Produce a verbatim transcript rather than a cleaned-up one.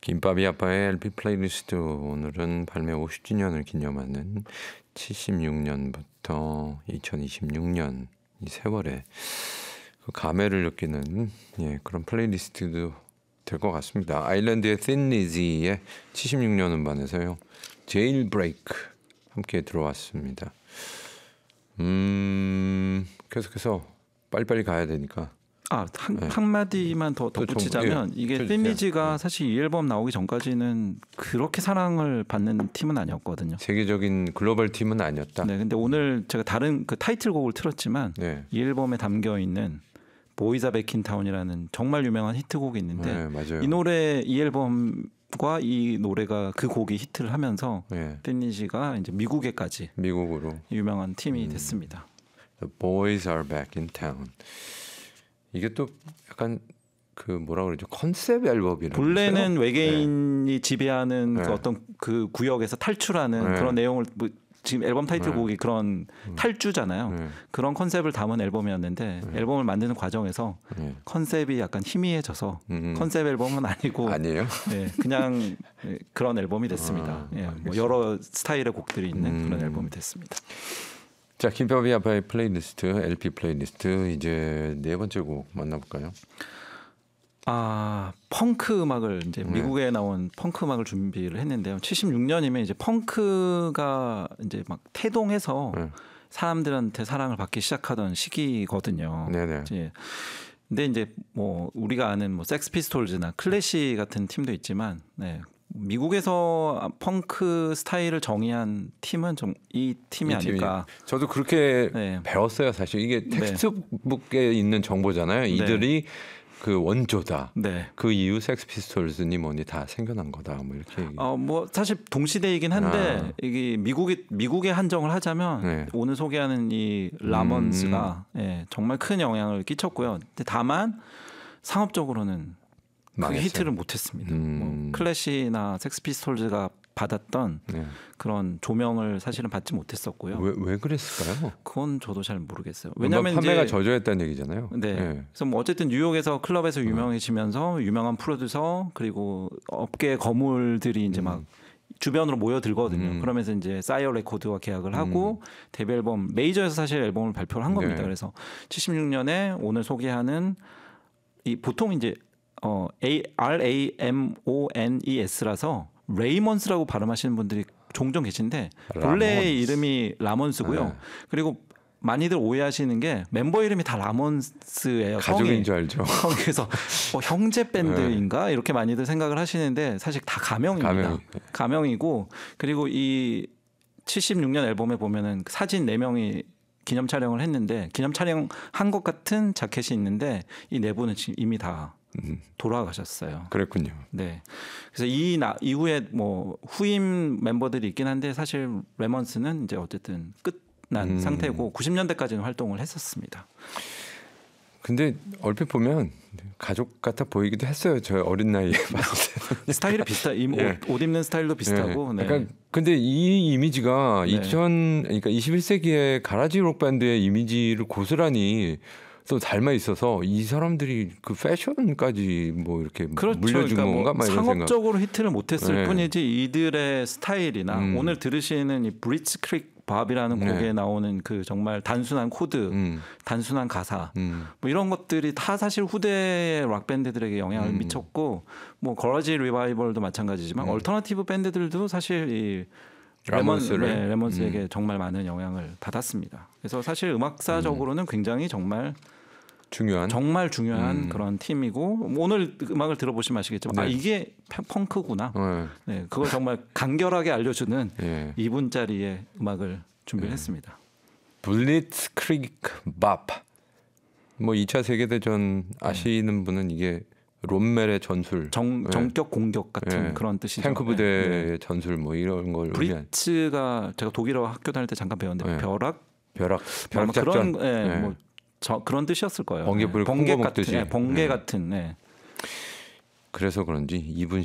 김밥이 아빠의 엘피 플레이리스트 오늘은 발매 오십 주년을 기념하는 칠십육 년부터 이천이십육 년 이 세월에 그 감회를 느끼는 예, 그런 플레이리스트도 될 것 같습니다. 아일랜드의 Thin Lizzy의 칠십육 년 음반에서요. Jailbreak 함께 들어왔습니다. 음 계속해서 빨리빨리 가야 되니까 아, 한, 네. 한마디만 더 덧붙이자면 예, 이게 펴주세요. Thin Lizzy가 네. 사실 이 앨범 나오기 전까지는 그렇게 사랑을 받는 팀은 아니었거든요. 세계적인 글로벌 팀은 아니었다. 네, 근데 오늘 제가 다른 그 타이틀곡을 틀었지만 네. 이 앨범에 담겨 있는 보이자 백힌타운이라는 정말 유명한 히트곡이 있는데 네, 맞아요. 이 노래 이 앨범과 이 노래가 그 곡이 히트를 하면서 네. Thin Lizzy가 이제 미국에까지 미국으로 유명한 팀이 음. 됐습니다. The boys are back in town. 이게 또 약간 그 뭐라 그러죠? 컨셉 앨범이라고. 본래는 했어요? 외계인이 네. 지배하는 네. 그 어떤 그 구역에서 탈출하는 네. 그런 내용을 뭐 지금 앨범 타이틀곡이 네. 그런 탈주잖아요. 네. 그런 컨셉을 담은 앨범이었는데 네. 앨범을 만드는 과정에서 네. 컨셉이 약간 희미해져서 음. 컨셉 앨범은 아니고 아니에요? 네, 그냥 그런 앨범이 됐습니다. 아, 예, 뭐 알겠습니다. 여러 스타일의 곡들이 있는 음. 그런 앨범이 됐습니다. 자, 김밥이 아빠의 플레이리스트, 엘피 플레이리스트 이제 네 번째 곡 만나볼까요? 아, 펑크 음악을 이제 네. 미국에 나온 펑크 음악을 준비를 했는데요. 칠십육 년이면 이제 펑크가 이제 막 태동해서 네. 사람들한테 사랑을 받기 시작하던 시기거든요. 네네. 이제 근데 이제 뭐 우리가 아는 뭐 섹스피스톨즈나 클래시 같은 팀도 있지만, 네. 미국에서 펑크 스타일을 정의한 팀은 좀 이 팀이 이 아닐까. 저도 그렇게 네. 배웠어요. 사실 이게 네. 텍스트북에 있는 정보잖아요. 이들이 그 원조다. 네. 그 이후 섹스피스톨즈니 뭐니 다 생겨난 거다. 뭐 이렇게. 얘기. 어, 뭐 사실 동시대이긴 한데 아. 이게 미국에 미국에 한정을 하자면 네. 오늘 소개하는 이 라몬스가 예, 정말 큰 영향을 끼쳤고요. 근데 다만 상업적으로는 크게 망했어요. 히트를 못했습니다. 음. 뭐 클래시나 섹스피스톨즈가 받았던 네. 그런 조명을 사실은 받지 못했었고요. 왜, 왜 그랬을까요? 그건 저도 잘 모르겠어요. 왜냐하면 왜냐하면 판매가 이제 저조했다는 얘기잖아요. 네. 네. 그래서 뭐 어쨌든 뉴욕에서 클럽에서 유명해지면서 유명한 프로듀서 그리고 업계 거물들이 이제 막 주변으로 모여들거든요. 음. 그러면서 이제 사이어 레코드와 계약을 하고 데뷔 앨범 메이저에서 사실 앨범을 발표를 한 겁니다. 네. 그래서 칠십육 년에 오늘 소개하는 이 보통 이제 어 A R A M O N E S라서 레이먼스라고 발음하시는 분들이 종종 계신데 본래 라몬스. 이름이 라몬스고요. 네. 그리고 많이들 오해하시는 게 멤버 이름이 다 라몬스예요. 가족인 성이. 줄 알죠. 그래서 어, 형제 밴드인가 이렇게 많이들 생각을 하시는데 사실 다 가명입니다. 가명이. 가명이고 그리고 이 칠십육 년 앨범에 보면은 사진 네 명이 기념 촬영을 했는데 기념 촬영 한 것 같은 자켓이 있는데 이 내부는 지금 이미 다 음, 돌아가셨어요. 그랬군요. 네. 그래서 이 나, 이후에 뭐 후임 멤버들이 있긴 한데 사실 레몬스는 이제 어쨌든 끝난 음. 상태고 구십 년대까지는 활동을 했었습니다. 근데 얼핏 보면 가족 같아 보이기도 했어요. 저 어린 나이에 봤을 때. 스타일이 비슷하, 이 예. 옷, 옷 입는 스타일도 비슷하고. 예. 네. 약간 근데 이 이미지가 네. 이천 그러니까 이십일 세기의 가라지 록 밴드의 이미지를 고스란히 또 닮아 있어서 이 사람들이 그 패션까지 뭐 이렇게 그렇죠. 물려준 그러니까 건가? 뭐 막 이런 생각. 상업적으로 히트를 못했을 네. 뿐이지 이들의 스타일이나 음. 오늘 들으시는 이 브리츠 크릭 밥이라는 네. 곡에 나오는 그 정말 단순한 코드, 음, 단순한 가사 음. 뭐 이런 것들이 다 사실 후대의 락 밴드들에게 영향을 음. 미쳤고 뭐 거라지 리바이벌도 마찬가지지만 음. 얼터너티브 밴드들도 사실 이 라몬스를? 레몬, 네, 레몬스에게 음. 정말 많은 영향을 받았습니다. 그래서 사실 음악사적으로는 굉장히 정말 중요한. 정말 중요한 음. 그런 팀이고 뭐 오늘 음악을 들어보시면 아시겠지만 네. 아 이게 펑크구나. 네. 네, 그걸 정말 간결하게 알려주는 예. 이 분짜리의 음악을 준비를 네. 했습니다. 블리츠 크릭 밥. 뭐 이 차 세계대전 아시는 분은 이게 롬멜의 전술, 정, 네. 정격 공격 같은 네. 그런 뜻이죠. 탱크 부대의 네, 네. 전술 뭐 이런 걸 의미한 브리츠가 제가 독일어 학교 다닐 때 잠깐 배웠는데 네. 벼락, 벼락 아마 벼락 작전. 그런 예, 네. 뭐 저, 그런 뜻이었을 거예요. 번개불 네. 번개 콩고 같은, 먹듯이. 예, 번개 네. 같은. 네. 그래서 그런지 이분